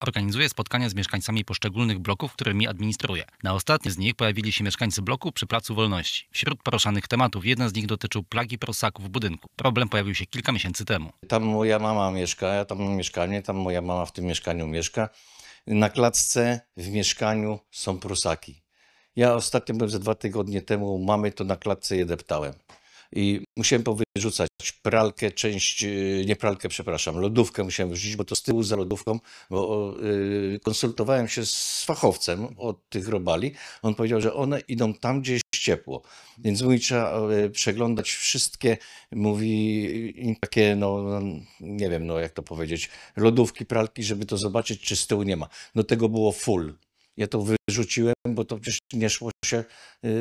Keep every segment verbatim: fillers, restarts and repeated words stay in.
organizuje spotkania z mieszkańcami poszczególnych bloków, którymi administruje. Na ostatnie z nich pojawili się mieszkańcy bloku przy Placu Wolności. Wśród poruszanych tematów jeden z nich dotyczył plagi prosaków w budynku. Problem pojawił się kilka miesięcy temu. Tam moja mama mieszka, ja tam mam mieszkanie, tam moja mama w tym mieszkaniu mieszka. Na klatce w mieszkaniu są prusaki. Ja ostatnio byłem ze dwa tygodnie temu, mamy to na klatce je deptałem. I musiałem powyrzucać pralkę, część, nie pralkę, przepraszam, lodówkę musiałem wyrzucić, bo to z tyłu za lodówką, bo yy, konsultowałem się z fachowcem od tych robali. On powiedział, że one idą tam, gdzie jest ciepło. Więc mówi, trzeba yy, przeglądać wszystkie, mówi, takie, no nie wiem, no jak to powiedzieć, lodówki, pralki, żeby to zobaczyć, czy z tyłu nie ma. No tego było full. Ja to wyrzuciłem, bo to przecież nie szło się yy,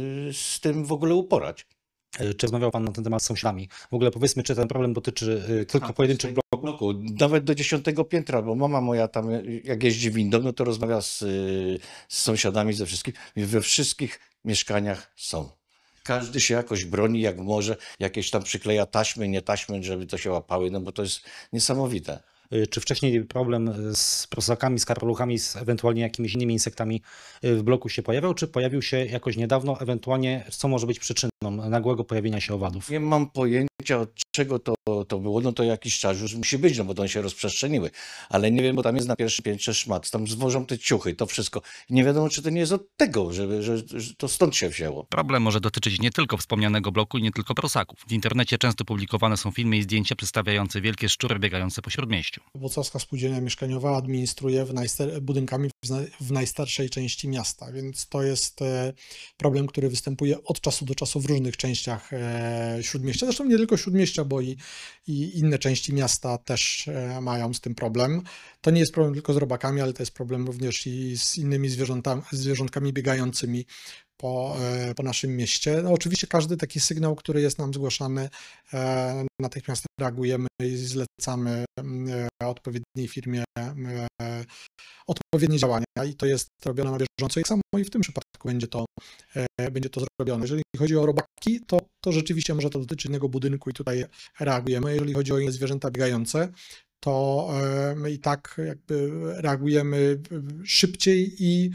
z tym w ogóle uporać. Czy rozmawiał Pan na ten temat z sąsiadami? W ogóle powiedzmy, czy ten problem dotyczy tylko A, pojedynczych bloków? bloku? Nawet do dziesiątego piętra, bo mama moja tam, jak jeździ windą, no to rozmawia z, z sąsiadami, ze wszystkim. We wszystkich mieszkaniach są. Każdy się jakoś broni, jak może, jakieś tam przykleja taśmy, nie taśmy, żeby to się łapały, no bo to jest niesamowite. Czy wcześniej problem z prosakami, z karoluchami, z ewentualnie jakimiś innymi insektami w bloku się pojawiał, czy pojawił się jakoś niedawno, ewentualnie co może być przyczyną nagłego pojawienia się owadów? Nie mam pojęcia, od czego to, to było, no to jakiś czas już musi być, no bo to one się rozprzestrzeniły, ale nie wiem, bo tam jest na pierwszym piętrze szmat, tam zwożą te ciuchy, to wszystko. I nie wiadomo, czy to nie jest od tego, że, że, że to stąd się wzięło. Problem może dotyczyć nie tylko wspomnianego bloku i nie tylko prosaków. W internecie często publikowane są filmy i zdjęcia przedstawiające wielkie szczury biegające po śródmieściu. Włocławska Spółdzielnia Mieszkaniowa administruje w najstar- budynkami w najstarszej części miasta, więc to jest problem, który występuje od czasu do czasu w różnych częściach Śródmieścia. Zresztą nie tylko Śródmieścia, bo i, i inne części miasta też mają z tym problem. To nie jest problem tylko z robakami, ale to jest problem również i z innymi zwierzętami, zwierzątkami biegającymi po, po naszym mieście. No oczywiście każdy taki sygnał, który jest nam zgłaszany, natychmiast reagujemy i zlecamy odpowiedniej firmie odpowiednie działania i to jest robione na bieżąco. I samo i w tym przypadku będzie to, będzie to zrobione. Jeżeli chodzi o robaki, to, to rzeczywiście może to dotyczyć innego budynku i tutaj reagujemy. Jeżeli chodzi o inne zwierzęta biegające, to my i tak jakby reagujemy szybciej i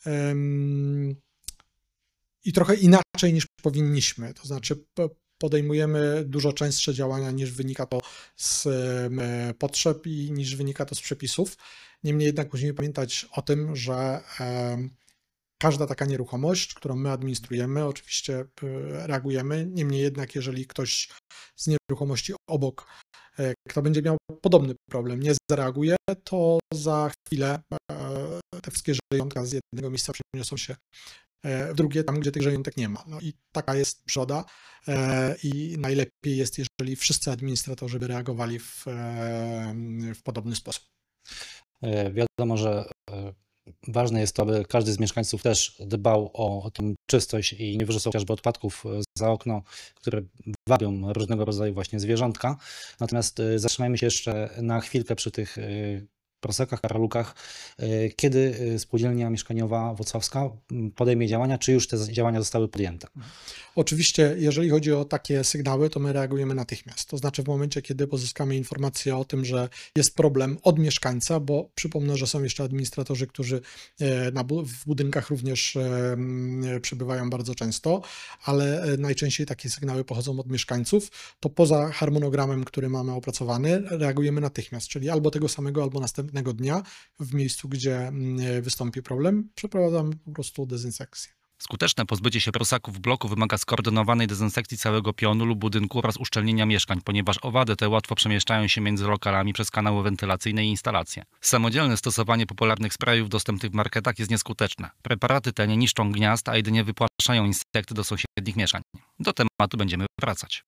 i trochę inaczej niż powinniśmy. To znaczy podejmujemy dużo częstsze działania niż wynika to z potrzeb i niż wynika to z przepisów. Niemniej jednak musimy pamiętać o tym, że każda taka nieruchomość, którą my administrujemy, oczywiście reagujemy. Niemniej jednak, jeżeli ktoś z nieruchomości obok, kto będzie miał podobny problem, nie zareaguje, to za chwilę te wszystkie żyjątka z jednego miejsca przeniosą się w drugie, tam gdzie tych żyjątek nie ma. No i taka jest przyroda i najlepiej jest, jeżeli wszyscy administratorzy by reagowali w, w podobny sposób. Wiadomo, że ważne jest to, aby każdy z mieszkańców też dbał o tę czystość i nie wyrzucał chociażby odpadków za okno, które wabią różnego rodzaju właśnie zwierzątka. Natomiast zatrzymajmy się jeszcze na chwilkę przy tych prosakach, karolukach. Kiedy Spółdzielnia Mieszkaniowa Włocławska podejmie działania, czy już te działania zostały podjęte? Oczywiście, jeżeli chodzi o takie sygnały, to my reagujemy natychmiast. To znaczy w momencie, kiedy pozyskamy informację o tym, że jest problem od mieszkańca, bo przypomnę, że są jeszcze administratorzy, którzy na, w budynkach również przebywają bardzo często, ale najczęściej takie sygnały pochodzą od mieszkańców, to poza harmonogramem, który mamy opracowany, reagujemy natychmiast, czyli albo tego samego, albo następnego dnia w miejscu, gdzie wystąpi problem, przeprowadzamy po prostu dezynsekcję. Skuteczne pozbycie się prosaków w bloku wymaga skoordynowanej dezynsekcji całego pionu lub budynku oraz uszczelnienia mieszkań, ponieważ owady te łatwo przemieszczają się między lokalami przez kanały wentylacyjne i instalacje. Samodzielne stosowanie popularnych sprayów dostępnych w marketach jest nieskuteczne. Preparaty te nie niszczą gniazd, a jedynie wypłaszają insekty do sąsiednich mieszkań. Do tematu będziemy wracać.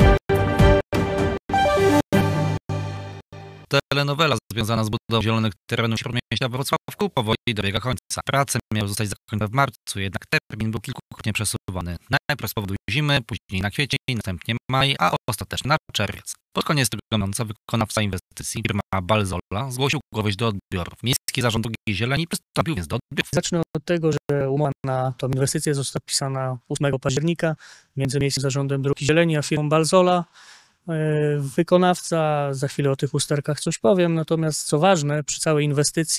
Telenowela związana z budową zielonych terenów Śródmieścia we Wrocławku powoli dobiega końca. Prace miały zostać zakończone w marcu, jednak termin był kilkukrotnie przesuwany. Najpierw z powodu zimy, później na kwiecień, następnie maj, a ostatecznie na czerwiec. Pod koniec tego miesiąca wykonawca inwestycji, firma Balzola, zgłosił gotowość do odbiorów. Miejski Zarząd Drogi i Zieleni przystąpił więc do odbiorów. Zacznę od tego, że umowa na tę inwestycję została podpisana ósmego października między Miejskim Zarządem Dróg i Zieleni a firmą Balzola. Wykonawca, za chwilę o tych usterkach coś powiem, natomiast co ważne, przy całej inwestycji